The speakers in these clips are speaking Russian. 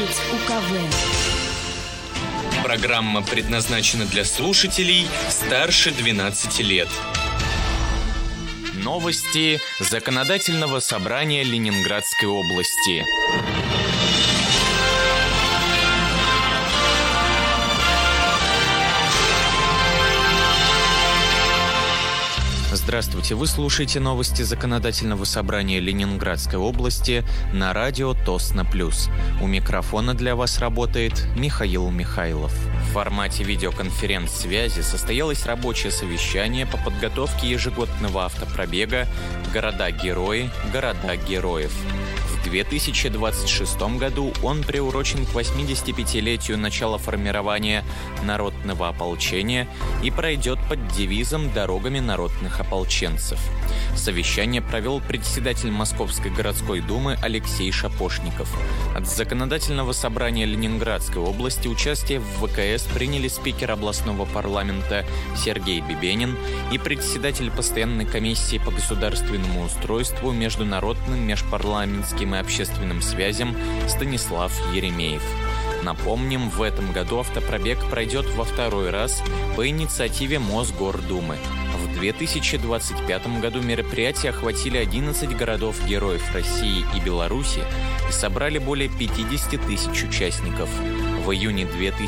слушать УКВ. Программа предназначена для слушателей старше 12 лет. Новости Законодательного собрания Ленинградской области. Здравствуйте, вы слушаете новости Законодательного собрания Ленинградской области на радио Тосно Плюс. У микрофона для вас работает Михаил Михайлов. В формате видеоконференц-связи состоялось рабочее совещание по подготовке ежегодного автопробега «Города-герои, города героев». В 2026 году он приурочен к 85-летию начала формирования народного ополчения и пройдет под девизом «Дорогами народных ополченцев». Совещание провел председатель Московской городской думы Алексей Шапошников. От Законодательного собрания Ленинградской области участие в ВКС приняли спикер областного парламента Сергей Бибенин и председатель постоянной комиссии по государственному устройству, международным, межпарламентским и общественным связям Станислав Еремеев. Напомним, в этом году автопробег пройдет во второй раз по инициативе Мосгордумы. В 2025 году мероприятия охватили 11 городов-героев России и Беларуси и собрали более 50 тысяч участников. В июне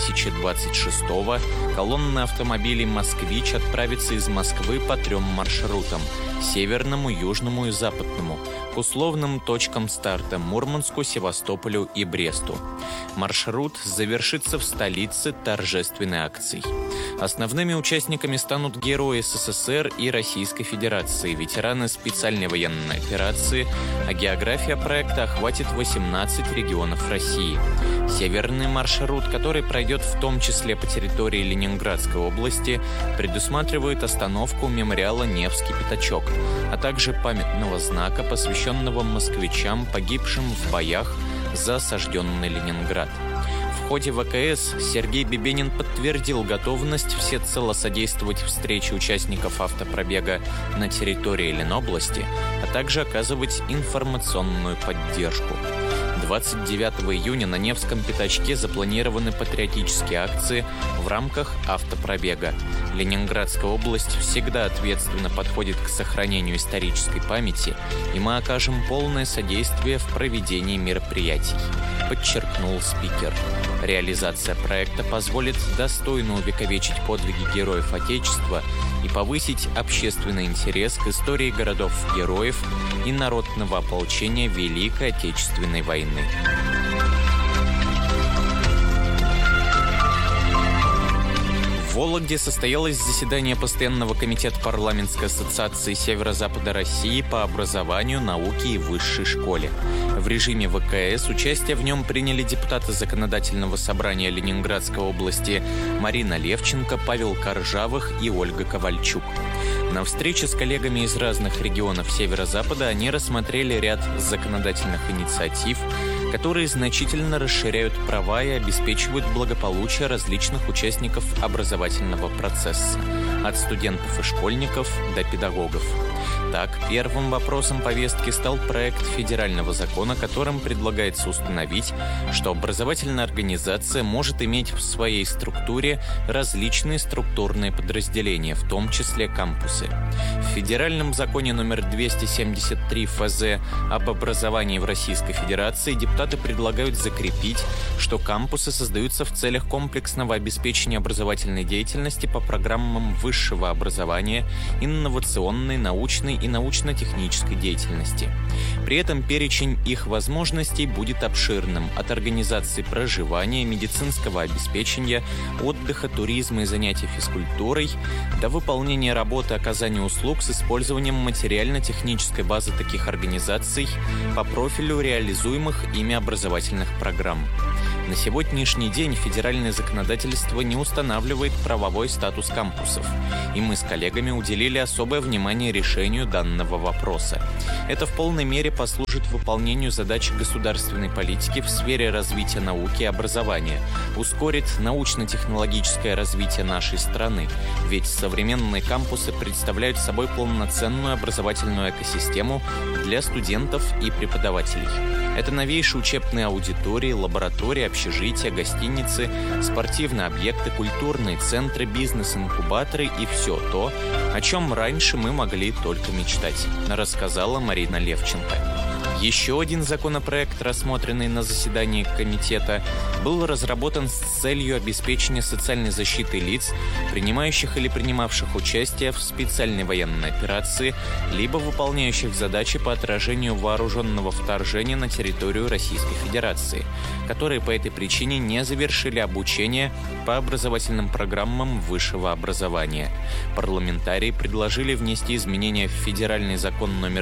2026-го колонна автомобилей «Москвич» отправится из Москвы по 3 маршрутам – северному, южному и западному, к условным точкам старта – Мурманску, Севастополю и Бресту. Маршрут завершится в столице торжественной акцией. Основными участниками станут герои СССР и Российской Федерации, ветераны специальной военной операции, а география проекта охватит 18 регионов России. Северный маршрут, который пройдет в том числе по территории Ленинградской области, предусматривает остановку мемориала «Невский пятачок», а также памятного знака, посвященного москвичам, погибшим в боях за осажденный Ленинград. В ходе ВКС Сергей Бибенин подтвердил готовность всецело содействовать встрече участников автопробега на территории Ленобласти, а также оказывать информационную поддержку. 29 июня на Невском пятачке запланированы патриотические акции в рамках автопробега. Ленинградская область всегда ответственно подходит к сохранению исторической памяти, и мы окажем полное содействие в проведении мероприятий, подчеркнул спикер. Реализация проекта позволит достойно увековечить подвиги героев Отечества и повысить общественный интерес к истории городов-героев и народного ополчения Великой Отечественной войны. В Вологде состоялось заседание Постоянного комитета парламентской ассоциации Северо-Запада России по образованию, науке и высшей школе. В режиме ВКС участие в нем приняли депутаты Законодательного собрания Ленинградской области Марина Левченко, Павел Коржавых и Ольга Ковальчук. На встрече с коллегами из разных регионов Северо-Запада они рассмотрели ряд законодательных инициатив, которые значительно расширяют права и обеспечивают благополучие различных участников образовательного процесса, от студентов и школьников до педагогов. Так, первым вопросом повестки стал проект федерального закона, которым предлагается установить, что образовательная организация может иметь в своей структуре различные структурные подразделения, в том числе кампусы. В федеральном законе номер 273 ФЗ об образовании в Российской Федерации депутаты предлагают закрепить, что кампусы создаются в целях комплексного обеспечения образовательной деятельности по программам высшего образования, инновационной, научной и научно-технической деятельности. При этом перечень их возможностей будет обширным – от организации проживания, медицинского обеспечения, отдыха, туризма и занятий физкультурой до выполнения работы оказания услуг с использованием материально-технической базы таких организаций по профилю реализуемых ими образовательных программ. На сегодняшний день федеральное законодательство не устанавливает правовой статус кампусов, и мы с коллегами уделили особое внимание решению данного вопроса. Это в полной мере послужит выполнению задач государственной политики в сфере развития науки и образования, ускорит научно-технологическое развитие нашей страны, ведь современные кампусы представляют собой полноценную образовательную экосистему для студентов и преподавателей. Это новейшие учебные аудитории, лаборатории, общежития, гостиницы, спортивные объекты, культурные центры, бизнес-инкубаторы и все то, о чем раньше мы могли только мечтать, рассказала Марина Левченко. Еще один законопроект, рассмотренный на заседании комитета, был разработан с целью обеспечения социальной защиты лиц, принимающих или принимавших участие в специальной военной операции, либо выполняющих задачи по отражению вооруженного вторжения на территорию Российской Федерации, которые по этой причине не завершили обучение по образовательным программам высшего образования. Парламентарии предложили внести изменения в Федеральный закон номер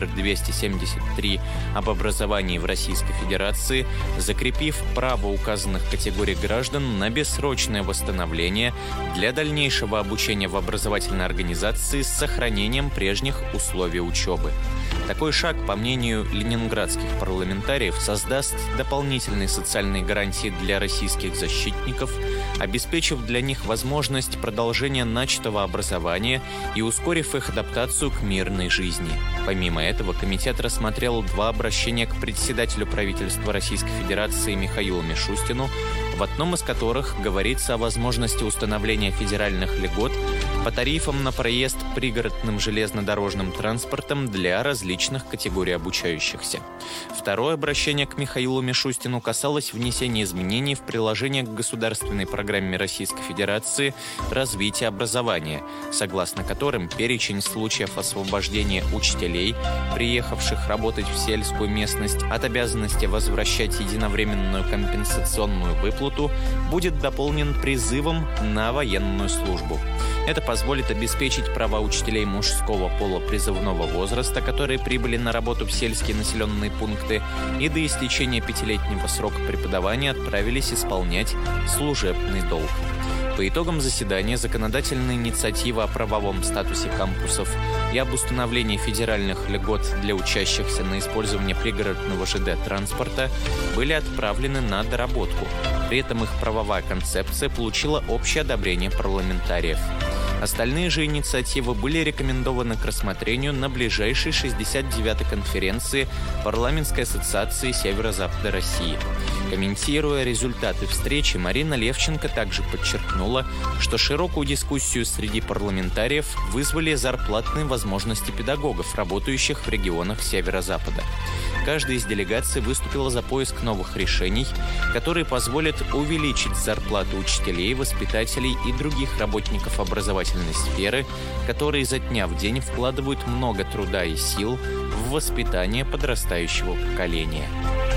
273 об образовании в Российской Федерации, закрепив право указанных категорий граждан на бессрочное восстановление для дальнейшего обучения в образовательной организации с сохранением прежних условий учебы. Такой шаг, по мнению ленинградских парламентариев, создаст дополнительные социальные гарантии для российских защитников, обеспечив для них возможность продолжения начатого образования и ускорив их адаптацию к мирной жизни. Помимо этого, комитет рассмотрел два обращения к председателю правительства Российской Федерации Михаилу Мишустину, в одном из которых говорится о возможности установления федеральных льгот по тарифам на проезд пригородным железнодорожным транспортом для различных категорий обучающихся. Второе обращение к Михаилу Мишустину касалось внесения изменений в приложение к государственной программе Российской Федерации «Развитие образования», согласно которым перечень случаев освобождения учителей, приехавших работать в сельскую местность, от обязанности возвращать единовременную компенсационную выплату, будет дополнен призывом на военную службу. Это позволит обеспечить права учителей мужского пола призывного возраста, которые прибыли на работу в сельские населенные пункты и до истечения 5-летнего срока преподавания отправились исполнять служебный долг. По итогам заседания законодательная инициатива о правовом статусе кампусов и об установлении федеральных льгот для учащихся на использование пригородного ЖД-транспорта были отправлены на доработку. При этом их правовая концепция получила общее одобрение парламентариев. Остальные же инициативы были рекомендованы к рассмотрению на ближайшей 69-й конференции Парламентской ассоциации Северо-Запада России. Комментируя результаты встречи, Марина Левченко также подчеркнула, что широкую дискуссию среди парламентариев вызвали зарплатные возможности педагогов, работающих в регионах Северо-Запада. Каждая из делегаций выступила за поиск новых решений, которые позволят увеличить зарплаты учителей, воспитателей и других работников образовательной сферы, которые изо дня в день вкладывают много труда и сил в воспитание подрастающего поколения.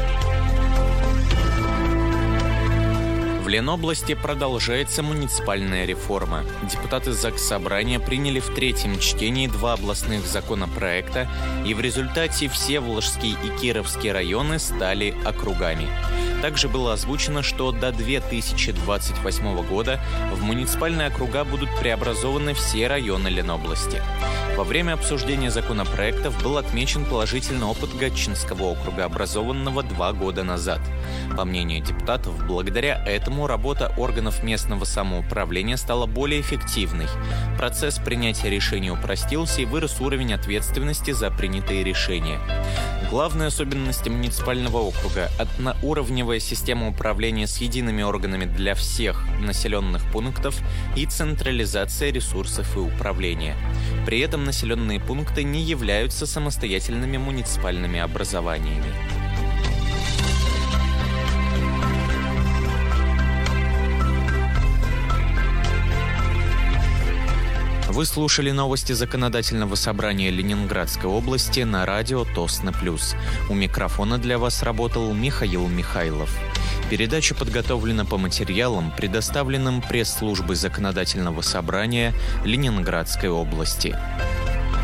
В Ленобласти продолжается муниципальная реформа. Депутаты Заксобрания приняли в третьем чтении два областных законопроекта, и в результате все Волжские и Кировские районы стали округами. Также было озвучено, что до 2028 года в муниципальные округа будут преобразованы все районы Ленобласти. Во время обсуждения законопроектов был отмечен положительный опыт Гатчинского округа, образованного 2 года назад. По мнению депутатов, благодаря этому работа органов местного самоуправления стала более эффективной. Процесс принятия решений упростился и вырос уровень ответственности за принятые решения. Главные особенности муниципального округа – одноуровневая система управления с едиными органами для всех населенных пунктов и централизация ресурсов и управления. При этом населенные пункты не являются самостоятельными муниципальными образованиями. Вы слушали новости Законодательного собрания Ленинградской области на радио Тосна Плюс. У микрофона для вас работал Михаил Михайлов. Передача подготовлена по материалам, предоставленным пресс-службой Законодательного собрания Ленинградской области.